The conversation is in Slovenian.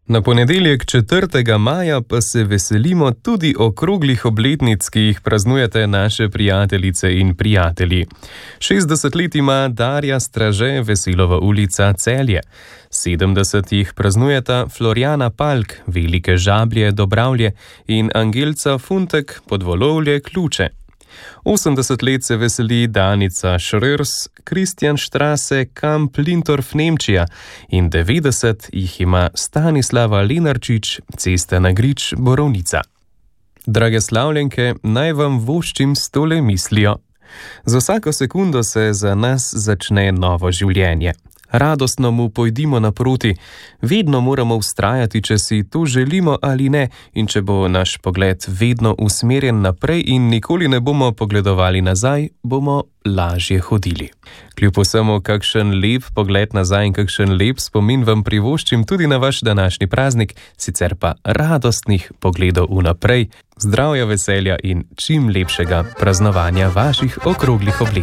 Na ponedeljek 4. maja pa se veselimo tudi okroglih obletnic, ki jih praznujete naše prijateljice in prijatelji. 60 let ima Darja Straže, Veselova ulica, Celje. 70 jih praznujeta Florjana Palk, Velike Žablje, Dobravlje in Angelca Funtek, Podvolovlje, Ključe. 80 let se veseli Danica Šrrs, Kristjan Štrase, Kamp Lintorf, Nemčija in 90 jih ima Stanislava Lenarčič, Cesta na Grič, Borovnica. Drage slavljenke, naj vam voščim s tole mislijo. Za vsako sekundo se za nas začne novo življenje. Radostno mu pojdimo naproti, vedno moramo vztrajati, če si to želimo ali ne, in če bo naš pogled vedno usmerjen naprej in nikoli ne bomo pogledovali nazaj, bomo lažje hodili. Kljub vsemu, kakšen lep pogled nazaj in kakšen lep spomin vam privoščim tudi na vaš današnji praznik, sicer pa radostnih pogledov vnaprej, zdravja, veselja in čim lepšega praznovanja vaših okroglih obletnic.